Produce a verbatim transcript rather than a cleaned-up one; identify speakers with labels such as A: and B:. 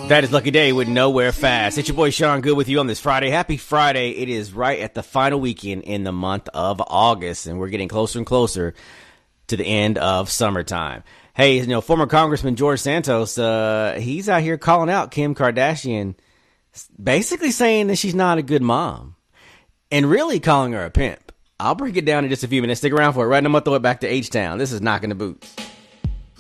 A: That is Lucky Day with Nowhere Fast. It's your boy Sean Good with you on this Friday. Happy Friday. It is right at the final weekend in the month of August, and we're getting closer and closer to the end of summertime. Hey, you know, former Congressman George Santos, uh, he's out here calling out Kim Kardashian, basically saying that she's not a good mom, and really calling her a pimp. I'll break it down in just a few minutes. Stick around for it. Right now, I'm going to throw it back to H-Town. This is Knocking the Boots.